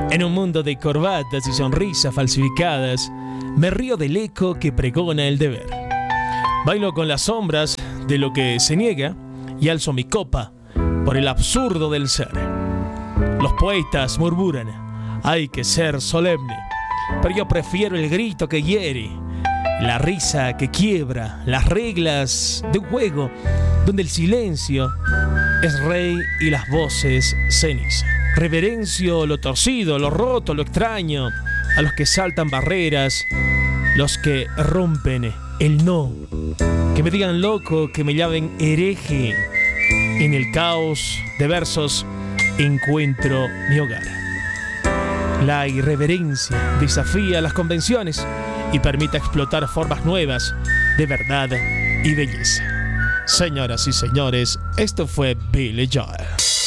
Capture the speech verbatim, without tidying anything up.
En un mundo de corbatas y sonrisas falsificadas, me río del eco que pregona el deber. Bailo con las sombras de lo que se niega y alzo mi copa por el absurdo del ser. Los poetas murmuran, hay que ser solemne, pero yo prefiero el grito que hiere, la risa que quiebra las reglas de un juego donde el silencio es rey y las voces ceniza. Reverencio lo torcido, lo roto, lo extraño, a los que saltan barreras, los que rompen el no, que me digan loco, que me llamen hereje. En el caos de versos encuentro mi hogar. La irreverencia desafía las convenciones y permite explotar formas nuevas de verdad y belleza. Señoras y señores, esto fue Billy Joel.